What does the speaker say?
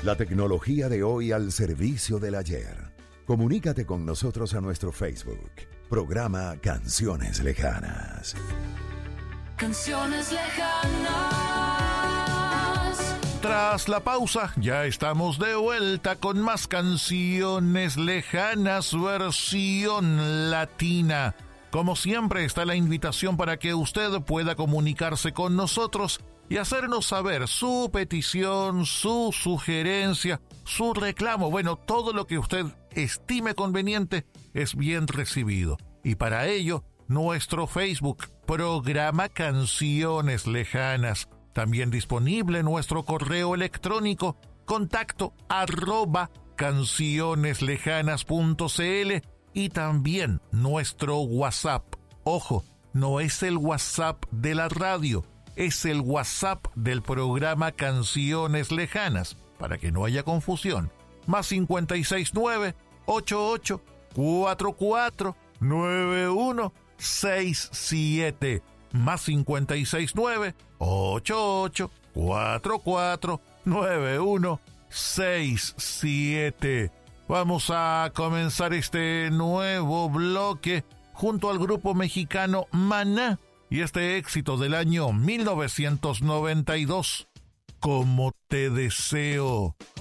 La tecnología de hoy al servicio del ayer. Comunícate con nosotros a nuestro Facebook. Programa Canciones Lejanas. Canciones lejanas. Tras la pausa, ya estamos de vuelta con más Canciones Lejanas versión latina. Como siempre, está la invitación para que usted pueda comunicarse con nosotros y hacernos saber su petición, su sugerencia, su reclamo. Bueno, todo lo que usted estime conveniente es bien recibido. Y para ello, nuestro Facebook, Programa Canciones Lejanas. También disponible nuestro correo electrónico, contacto@cancioneslejanas.cl, y también nuestro WhatsApp. Ojo, no es el WhatsApp de la radio, es el WhatsApp del programa Canciones Lejanas, para que no haya confusión. Más 569-8844-9167. Más 569-8844-9167. Vamos a comenzar este nuevo bloque junto al grupo mexicano Maná y este éxito del año 1992, Como te deseo.